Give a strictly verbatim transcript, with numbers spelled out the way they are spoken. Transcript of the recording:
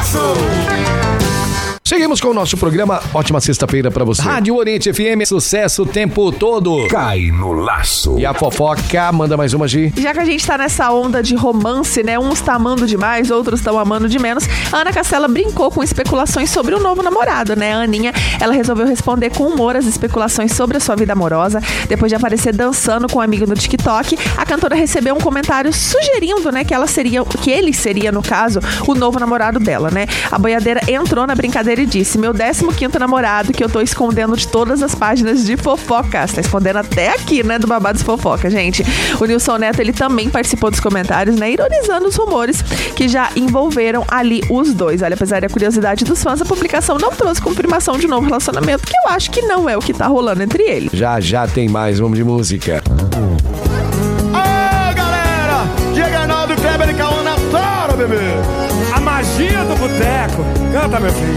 Seguimos com o nosso programa. Ótima sexta-feira pra você. Rádio Oriente F M, sucesso o tempo todo. Cai no laço. E a fofoca, manda mais uma, Gi. Já que a gente tá nessa onda de romance, né? Uns tá amando demais, outros estão amando de menos. A Ana Castela brincou com especulações sobre o novo namorado, né? A Aninha, ela resolveu responder com humor as especulações sobre a sua vida amorosa. Depois de aparecer dançando com um amigo no TikTok, a cantora recebeu um comentário sugerindo, né, que ela seria, que ele seria, no caso, o novo namorado dela, né? A boiadeira entrou na brincadeira e disse: meu décimo quinto namorado que eu tô escondendo de todas as páginas de fofoca. Você tá escondendo até aqui, né, do Babados Fofoca, gente. O Nilson Neto, ele também participou dos comentários, né, ironizando os rumores que já envolveram ali os dois. Olha, apesar da curiosidade dos fãs, a publicação não trouxe confirmação de novo relacionamento, que eu acho que não é o que tá rolando entre eles. Já, já tem mais, vamos de música. Ô, galera! Diego Arnaldo, Kleber e Cauã na tora, bebê! A magia do boteco. Canta, meu filho.